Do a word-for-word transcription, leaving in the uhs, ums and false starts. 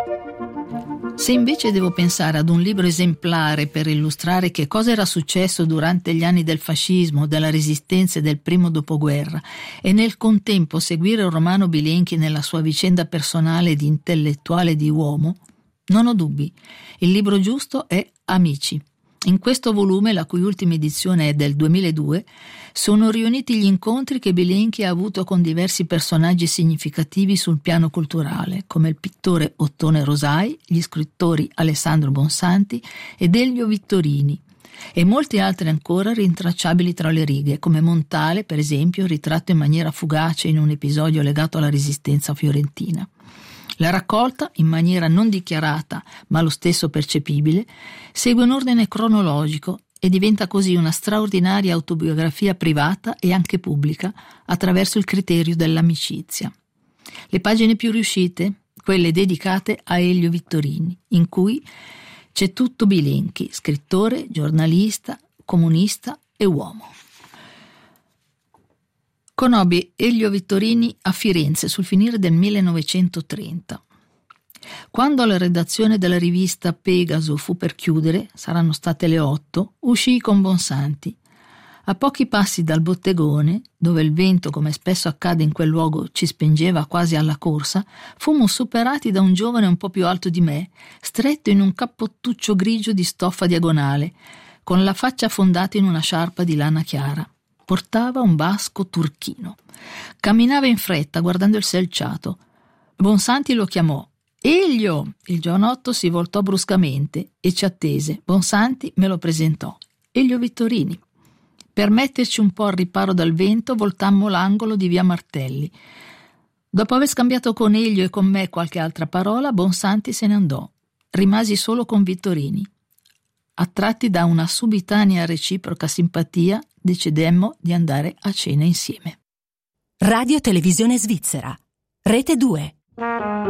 Se invece devo pensare ad un libro esemplare per illustrare che cosa era successo durante gli anni del fascismo, della resistenza e del primo dopoguerra, e nel contempo seguire Romano Bilenchi nella sua vicenda personale di intellettuale e di uomo, non ho dubbi. Il libro giusto è Amici. In questo volume, la cui ultima edizione è del duemiladue, sono riuniti gli incontri che Bilenchi ha avuto con diversi personaggi significativi sul piano culturale, come il pittore Ottone Rosai, gli scrittori Alessandro Bonsanti ed Elio Vittorini, e molti altri ancora rintracciabili tra le righe, come Montale, per esempio, ritratto in maniera fugace in un episodio legato alla resistenza fiorentina. La raccolta, in maniera non dichiarata ma lo stesso percepibile, segue un ordine cronologico e diventa così una straordinaria autobiografia privata e anche pubblica attraverso il criterio dell'amicizia. Le pagine più riuscite, quelle dedicate a Elio Vittorini, in cui c'è tutto Bilenchi, scrittore, giornalista, comunista e uomo. Conobbi Elio Vittorini a Firenze sul finire del millenovecentotrenta. Quando la redazione della rivista Pegaso fu per chiudere, saranno state le otto, uscii con Bonsanti. A pochi passi dal bottegone, dove il vento, come spesso accade in quel luogo, ci spingeva quasi alla corsa, fummo superati da un giovane un po' più alto di me, stretto in un cappottuccio grigio di stoffa diagonale, con la faccia affondata in una sciarpa di lana chiara. Portava un basco turchino. Camminava in fretta, guardando il selciato. Bonsanti lo chiamò. «Elio!» Il giovanotto si voltò bruscamente e ci attese. Bonsanti me lo presentò. Elio Vittorini. Per metterci un po' al riparo dal vento, voltammo l'angolo di via Martelli. Dopo aver scambiato con Elio e con me qualche altra parola, Bonsanti se ne andò. Rimasi solo con Vittorini. Attratti da una subitanea reciproca simpatia, decidemmo di andare a cena insieme. Radio Televisione Svizzera, Rete due.